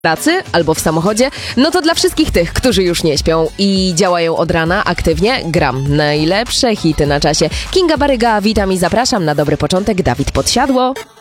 pracy albo w samochodzie, no to dla wszystkich tych, którzy już nie śpią i działają od rana aktywnie, gram najlepsze hity na czasie. Kinga Baryga, witam i zapraszam na dobry początek. Dawid Podsiadło.